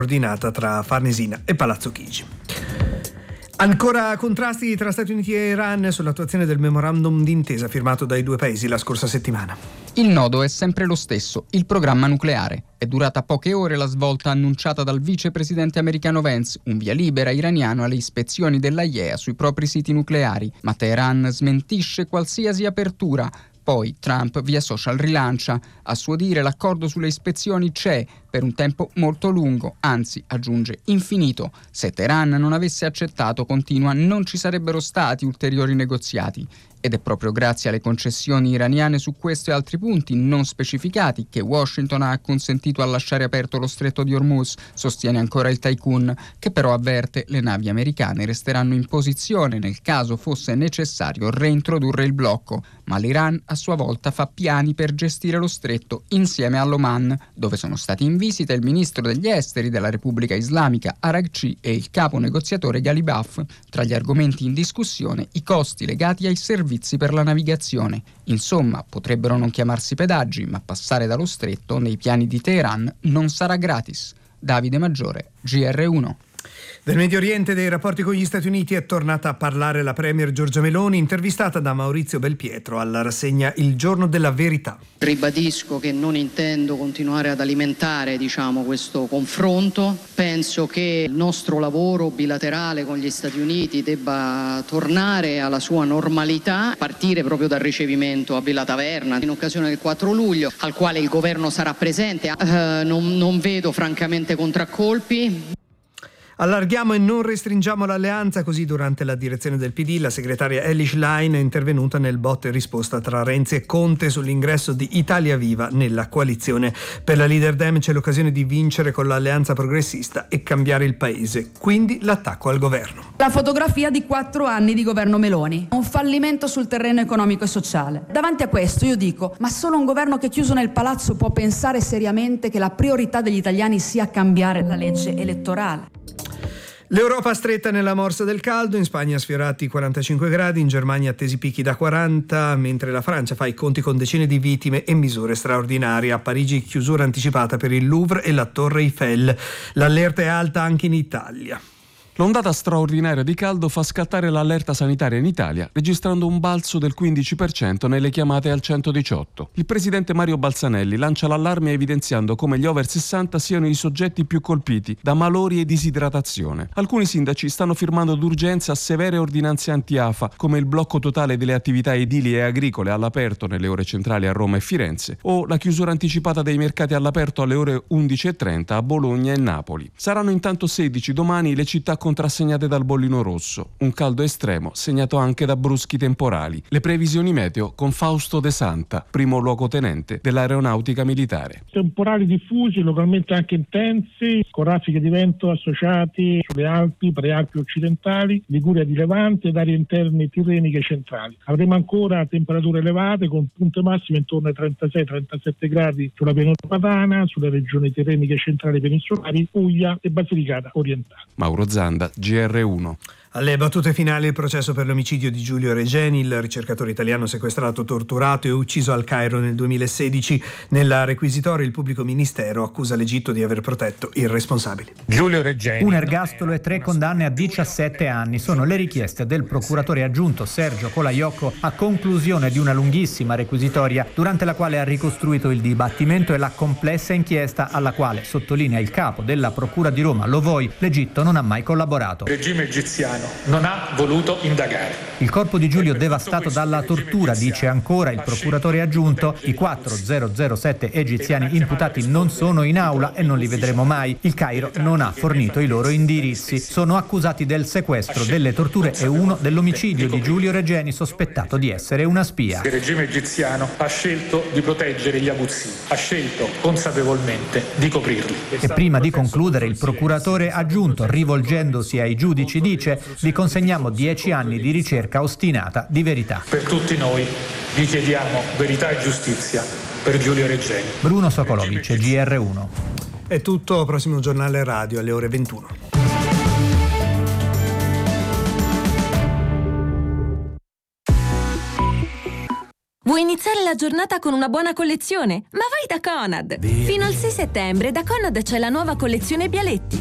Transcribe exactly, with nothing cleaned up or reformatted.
coordinata tra Farnesina e Palazzo Chigi. Ancora contrasti tra Stati Uniti e Iran sull'attuazione del memorandum d'intesa firmato dai due paesi la scorsa settimana. Il nodo è sempre lo stesso, il programma nucleare. È durata poche ore la svolta annunciata dal vicepresidente americano Vance, un via libera iraniano alle ispezioni dell'A I E A sui propri siti nucleari, ma Teheran smentisce qualsiasi apertura. Poi Trump via social rilancia. A suo dire l'accordo sulle ispezioni c'è per un tempo molto lungo, anzi, aggiunge, infinito. Se Teheran non avesse accettato, continua, non ci sarebbero stati ulteriori negoziati. Ed è proprio grazie alle concessioni iraniane su questo e altri punti non specificati che Washington ha acconsentito a lasciare aperto lo stretto di Hormuz, sostiene ancora il tycoon, che però avverte le navi americane resteranno in posizione nel caso fosse necessario reintrodurre il blocco. Ma l'Iran a sua volta fa piani per gestire lo stretto insieme all'Oman, dove sono stati in visita il ministro degli esteri della Repubblica Islamica Araghchi e il capo negoziatore Ghalibaf. Tra gli argomenti in discussione i costi legati ai servizi per la navigazione. Insomma, potrebbero non chiamarsi pedaggi, ma passare dallo stretto nei piani di Teheran non sarà gratis. Davide Maggiore, G R uno. Del Medio Oriente e dei rapporti con gli Stati Uniti è tornata a parlare la premier Giorgia Meloni, intervistata da Maurizio Belpietro alla rassegna Il Giorno della Verità. Ribadisco che non intendo continuare ad alimentare, diciamo, questo confronto. Penso che il nostro lavoro bilaterale con gli Stati Uniti debba tornare alla sua normalità, partire proprio dal ricevimento a Villa Taverna in occasione del quattro luglio, al quale il governo sarà presente. Eh, non, non vedo francamente contraccolpi. Allarghiamo e non restringiamo l'alleanza, così durante la direzione del P D la segretaria Elly Schlein è intervenuta nel botta e risposta tra Renzi e Conte sull'ingresso di Italia Viva nella coalizione. Per la leader Dem c'è l'occasione di vincere con l'alleanza progressista e cambiare il paese, quindi l'attacco al governo. La fotografia di quattro anni di governo Meloni, un fallimento sul terreno economico e sociale. Davanti a questo io dico, ma solo un governo che è chiuso nel palazzo può pensare seriamente che la priorità degli italiani sia cambiare la legge elettorale. L'Europa stretta nella morsa del caldo, in Spagna sfiorati i quarantacinque gradi, in Germania attesi picchi da quaranta, mentre la Francia fa i conti con decine di vittime e misure straordinarie. A Parigi chiusura anticipata per il Louvre e la Torre Eiffel. L'allerta è alta anche in Italia. L'ondata straordinaria di caldo fa scattare l'allerta sanitaria in Italia, registrando un balzo del quindici per cento nelle chiamate al centodiciotto. Il presidente Mario Balzanelli lancia l'allarme evidenziando come gli over sessanta siano i soggetti più colpiti da malori e disidratazione. Alcuni sindaci stanno firmando d'urgenza severe ordinanze anti-afa, come il blocco totale delle attività edili e agricole all'aperto nelle ore centrali a Roma e Firenze, o la chiusura anticipata dei mercati all'aperto alle ore undici e trenta a Bologna e Napoli. Saranno intanto sedici domani le città contrassegnate dal bollino rosso, un caldo estremo segnato anche da bruschi temporali. Le previsioni meteo con Fausto De Santa, primo luogotenente dell'aeronautica militare. Temporali diffusi, localmente anche intensi, con raffiche di vento associati sulle Alpi, prealpi occidentali, Liguria di Levante ed aree interne tirreniche centrali. Avremo ancora temperature elevate con punte massime intorno ai trentasei trentasette gradi sulla pianura padana, sulle regioni tirreniche centrali peninsulari, Puglia e Basilicata orientale. Mauro Zanda, G R uno. Alle battute finali il processo per l'omicidio di Giulio Regeni, il ricercatore italiano sequestrato, torturato e ucciso al Cairo nel duemilasedici. Nella requisitoria il pubblico ministero accusa l'Egitto di aver protetto i responsabili. Giulio Regeni. Un ergastolo e tre condanne a diciassette anni sono le richieste del procuratore aggiunto Sergio Colaiocco a conclusione di una lunghissima requisitoria durante la quale ha ricostruito il dibattimento e la complessa inchiesta alla quale, sottolinea il capo della Procura di Roma Lovoi, l'Egitto non ha mai collaborato. Il regime egiziano non ha voluto indagare. Il corpo di Giulio devastato dalla tortura, dice ancora il procuratore aggiunto. I quattro zero zero sette egiziani imputati non sono in aula e non li vedremo mai. Il Cairo non ha fornito i loro indirizzi. Sono accusati del sequestro, delle torture e uno dell'omicidio di Giulio Regeni, sospettato di essere una spia. Il regime egiziano ha scelto di proteggere gli aguzzini, ha scelto consapevolmente di coprirli. E prima di concludere il procuratore aggiunto, rivolgendosi ai giudici, dice: vi consegniamo dieci anni di ricerca ostinata di verità. Per tutti noi vi chiediamo verità e giustizia per Giulio Regeni. Bruno Sokolovic, G R uno. È tutto, prossimo giornale radio alle ore ventuno. Vuoi iniziare la giornata con una buona collezione? Ma vai da Conad! Fino al sei settembre da Conad c'è la nuova collezione Bialetti.